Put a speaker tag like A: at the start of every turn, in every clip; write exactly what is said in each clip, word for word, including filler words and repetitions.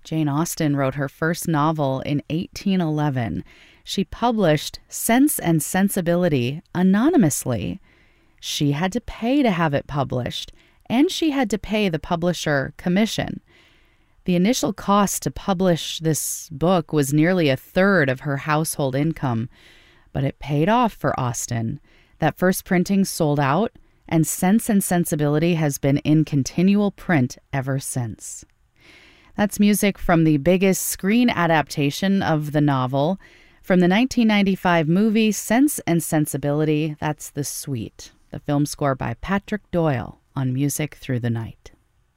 A: Jane Austen wrote her first novel in eighteen eleven. She published Sense and Sensibility anonymously. She had to pay to have it published, and she had to pay the publisher commission. The initial cost to publish this book was nearly a third of her household income, but it paid off for Austen. That first printing sold out, and Sense and Sensibility has been in continual print ever since. That's music from the biggest screen adaptation of the novel. From the nineteen ninety-five movie Sense and Sensibility, that's The Suite, the film score by Patrick Doyle on Music Through the Night.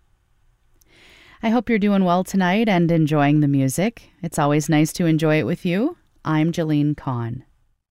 A: I hope you're doing well tonight and enjoying the music. It's always nice to enjoy it with you. I'm Jalene Kahn.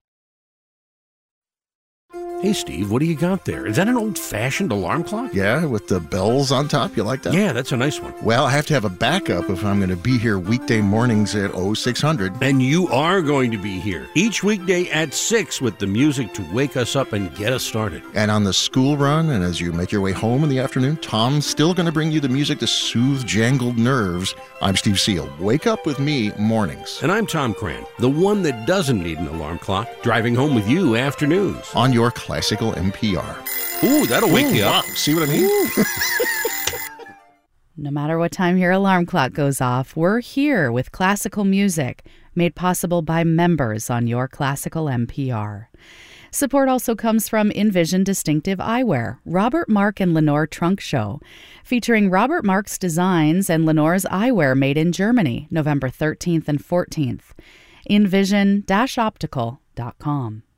B: Hey, Steve, what do you got there? Is that an old-fashioned alarm clock?
C: Yeah, with the bells on top. You like that?
B: Yeah, that's a nice one.
C: Well, I have to have a backup if I'm going to be here weekday mornings at oh six hundred.
B: And you are going to be here each weekday at six with the music to wake us up and get us started.
C: And on the school run, and as you make your way home in the afternoon, Tom's still going to bring you the music to soothe jangled nerves. I'm Steve Seal. Wake up with me mornings.
B: And I'm Tom Cran, the one that doesn't need an alarm clock, driving home with you afternoons.
C: On your classical M P R.
B: Ooh, that'll wake Ooh, you up.
C: Wow. See what I mean?
A: No matter what time your alarm clock goes off, we're here with classical music made possible by members on your classical M P R. Support also comes from Envision Distinctive Eyewear, Robert Mark and Lenore Trunk Show, featuring Robert Mark's designs and Lenore's eyewear made in Germany, November thirteenth and fourteenth. envision dash optical dot com.